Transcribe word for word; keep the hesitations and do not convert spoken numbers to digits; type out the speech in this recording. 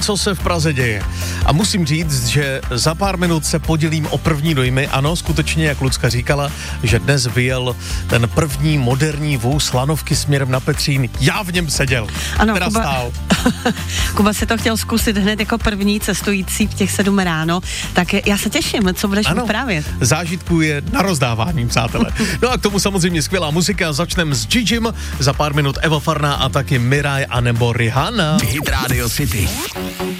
co se v Praze děje. A musím říct, že za pár minut se podělím o první dojmy. Ano, skutečně, jak Lucka říkala, že dnes vyjel ten první moderní vůz lanovky směrem na Petřín. Já v něm seděl. Ano, teda Kuba, stál. Kuba si to chtěl zkusit hned jako první cestující v těch sedm ráno, tak já se těším, co budeš ano, vyprávět. Zážitků je na rozdávání, přátelé. No a k tomu samozřejmě skvělá muzika. Začneme s Gigim, za pár minut Eva Farná a taky Miraj a nebo Rihanna. Hit Radio City.